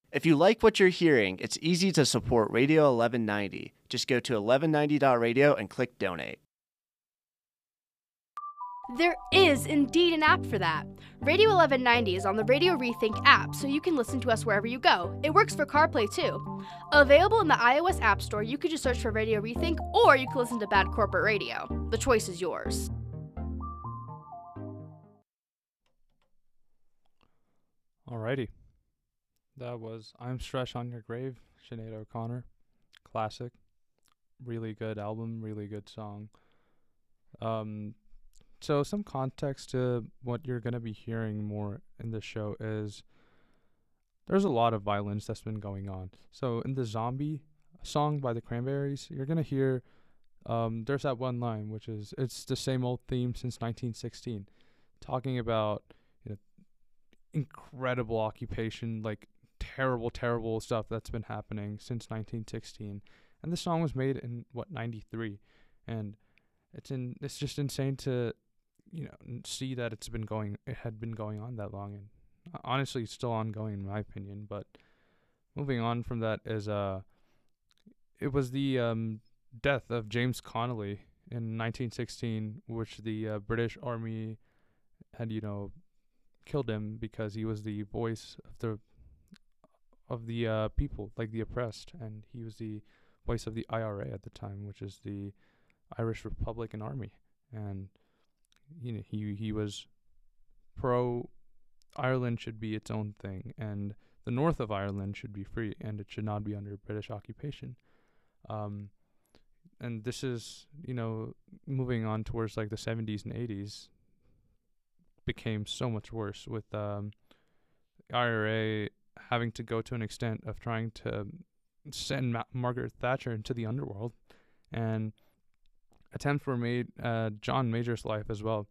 If you like what you're hearing, it's easy to support Radio 1190. Just go to 1190.radio and click donate. There is indeed an app for that. Radio 1190 is on the Radio Rethink app, so you can listen to us wherever you go. It works for CarPlay too. Available in the iOS App Store, you could just search for Radio Rethink, or you can listen to Bad Corporate Radio. The choice is yours. Alrighty. That was I'm Stretch on Your Grave, Sinead O'Connor. Classic. Really good album, really good song. So some context to what you're going to be hearing more in this show is there's a lot of violence that's been going on. So in the Zombie song by the Cranberries, you're going to hear there's that one line, which is, it's the same old theme since 1916, talking about, you know, incredible occupation, like terrible stuff that's been happening since 1916. And this song was made in, 93? And it's just insane to, see that it had been going on that long, and honestly it's still ongoing in my opinion. But moving on from that is it was the death of James Connolly in 1916, which the British Army had killed him because he was the voice of the people, like the oppressed, and he was the voice of the IRA at the time, which is the Irish Republican Army. And he was pro Ireland should be its own thing, and the north of Ireland should be free, and it should not be under British occupation. And this is, moving on towards like the 70s and 80s, became so much worse with IRA having to go to an extent of trying to send Margaret Thatcher into the underworld, and attempts were made John Major's life as well.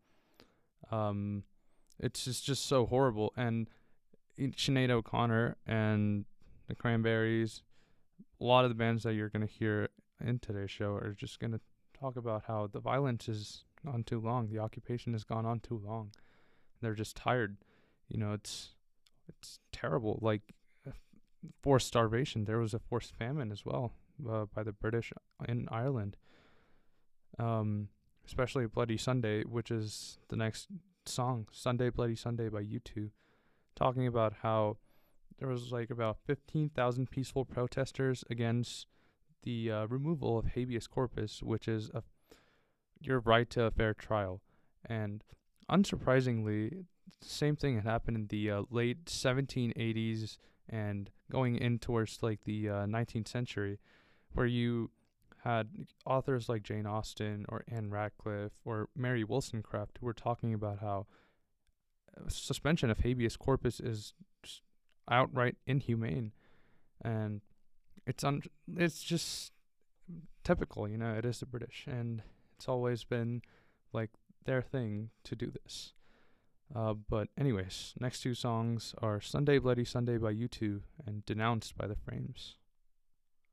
It's just so horrible. And Sinead O'Connor and the Cranberries, a lot of the bands that you're going to hear in today's show are just going to talk about how the violence has gone too long, the occupation has gone on too long. They're just tired. It's terrible. Like forced starvation. There was a forced famine as well by the British in Ireland. Especially Bloody Sunday, which is the next song, Sunday Bloody Sunday by U2, talking about how there was like about 15,000 peaceful protesters against the removal of habeas corpus, which is your right to a fair trial. And unsurprisingly, the same thing had happened in the late 1780s and going in towards like the 19th century, where you had authors like Jane Austen or Anne Radcliffe or Mary Wollstonecraft who were talking about how suspension of habeas corpus is just outright inhumane. And it's just typical, it is the British, and it's always been like their thing to do this. But anyways, next two songs are Sunday Bloody Sunday by U2 and Denounced by The Frames.